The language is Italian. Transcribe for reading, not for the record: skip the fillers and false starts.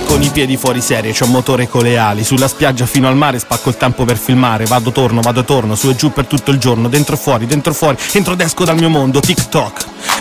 con i piedi fuori serie, c'ho motore con le ali, sulla spiaggia fino al mare spacco il tempo per filmare, vado torno, su e giù per tutto il giorno, dentro e fuori, entro ed esco dal mio mondo, TikTok.